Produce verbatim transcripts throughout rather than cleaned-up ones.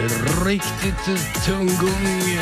Riktigt tunggung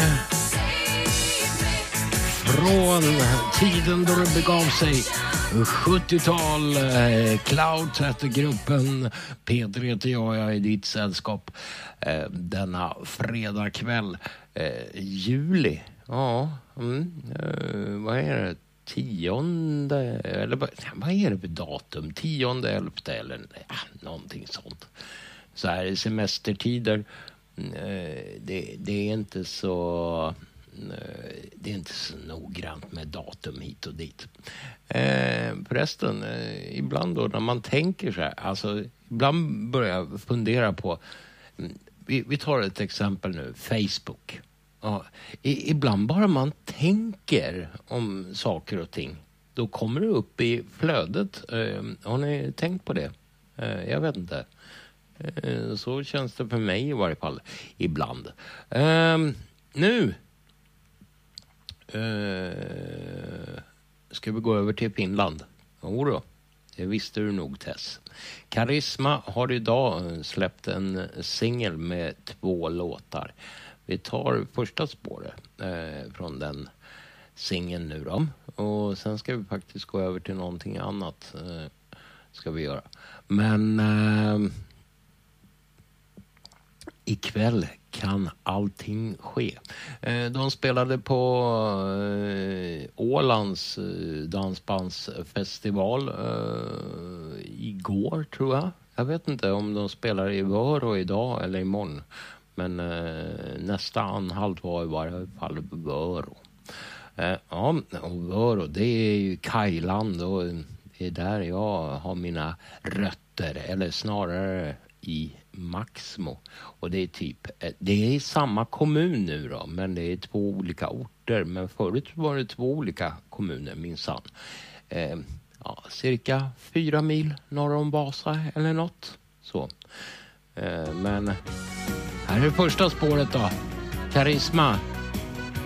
från tiden då det begav sig. sjuttiotal, Clouds heter gruppen. Peter heter jag, jag är i ditt sällskap denna fredagkväll. Juli, ja, mm, vad är det? Tionde, eller vad är det för datum? Tionde, elfte eller ja, någonting sånt. Så här i semestertider, det, det är inte så... Det är inte så noggrant med datum hit och dit. Eh, förresten, eh, ibland då när man tänker så här, alltså ibland börjar jag fundera på, vi, vi tar ett exempel nu, Facebook. Ja, i, ibland bara man tänker om saker och ting, då kommer det upp i flödet. Eh, har ni tänkt på det? Eh, jag vet inte. Eh, så känns det för mig i varje fall ibland. Eh, nu Uh, ska vi gå över till Finland? Jo då, det visste du nog, Tess. Karisma har idag släppt en singel med två låtar. Vi tar första spåret uh, från den singeln nu då. Och sen ska vi faktiskt gå över till någonting annat. Uh, ska vi göra. Men uh, ikväll kan allting ske. De spelade på Ålands dansbandsfestival igår, tror jag. Jag vet inte om de spelar i Vörå idag eller imorgon. Men nästa anhalt var i varje fall Vörå. Ja, och Vörå, det är ju Kajland och det är där jag har mina rötter. Eller snarare i Maxmo. Och det är typ, det är i samma kommun nu då, men det är två olika orter. Men förut var det två olika kommuner, minsann. Eh, ja, cirka fyra mil norr om Vasa eller något. Så. Eh, men här är första spåret då. Karisma